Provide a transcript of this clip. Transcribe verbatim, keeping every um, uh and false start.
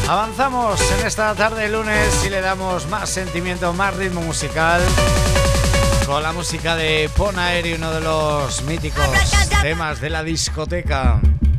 Avanzamos en esta tarde de lunes y le damos más sentimiento, más ritmo musical con la música de Pon Air y uno de los míticos temas de la discoteca.